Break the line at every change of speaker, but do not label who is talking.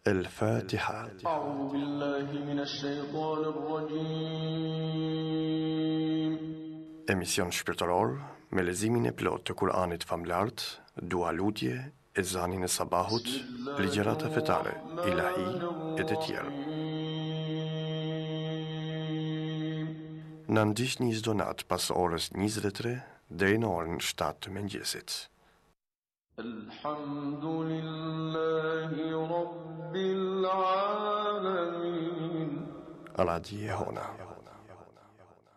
الفاتحة.
أعوذ بالله من الشيطان الرجيم.
Emision shpirtëror me lezimin e plot të Kur'anit famlart, dua lutje, ezanin e sabahut, ligjërata fetare, ilahi e të tjerë. Në ndiqni çdo natë pas orës 23 deri në orën 7 të mëngjesit.
Alhamdulillahi Rabbil Alamin.
Radio Hona.